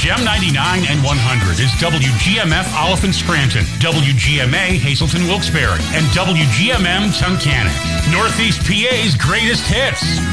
XM 99 and 100 is WGMF Oliphant Scranton, WGMA Hazleton Wilkes-Barre, and WGMM Tunkhannock. Northeast PA's greatest hits.